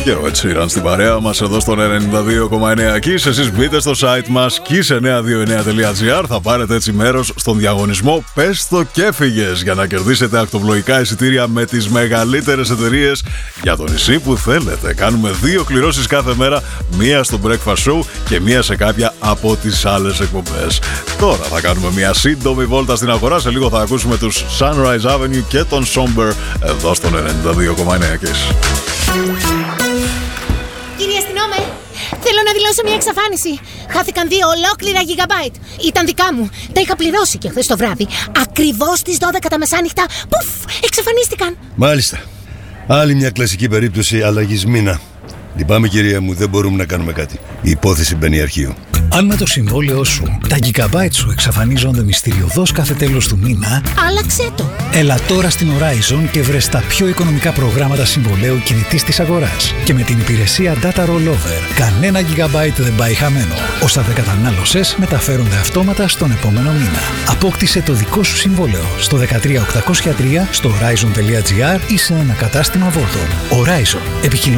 Και ο Ed Sheeran στην παρέα μας εδώ στο 92,9 Kiss. Εσείς μπείτε στο site μας kiss929.gr. Θα πάρετε έτσι μέρος στον διαγωνισμό Πες το και έφυγες, για να κερδίσετε ακτοπλοϊκά εισιτήρια με τις μεγαλύτερες εταιρείες για το νησί που θέλετε. Κάνουμε 2 κληρώσεις κάθε μέρα, μία στο Breakfast Show και μία σε κάποια από τις άλλες εκπομπές. Τώρα θα κάνουμε μια σύντομη βόλτα στην αγορά. Σε λίγο θα ακούσουμε τους Sunrise Avenue και τον Somber εδώ στον 92,9 Kiss. Κύριε αστυνόμε, θέλω να δηλώσω μια εξαφάνιση. Χάθηκαν 2 ολόκληρα gigabyte. Ήταν δικά μου. Τα είχα πληρώσει και χθες το βράδυ. Ακριβώς στις 12 τα μεσάνυχτα. Πουφ, εξαφανίστηκαν. Μάλιστα. Άλλη μια κλασική περίπτωση αλλαγής μήνα. Λυπάμαι κυρία μου, δεν μπορούμε να κάνουμε κάτι. Η υπόθεση μπαίνει αρχείο. Αν με το συμβόλαιό σου τα gigabyte σου εξαφανίζονται μυστηριωδώς κάθε τέλος του μήνα, άλλαξέ το. Έλα τώρα στην Horizon και βρες τα πιο οικονομικά προγράμματα συμβολαίου κινητής της αγοράς. Και με την υπηρεσία Data Rollover, κανένα gigabyte δεν πάει χαμένο. Όσα δεν κατανάλωσες μεταφέρονται αυτόματα στον επόμενο μήνα. Απόκτησε το δικό σου συμβόλαιο στο 13803, στο horizon.gr ή σε ένα κατάστημα Volton. Horizon.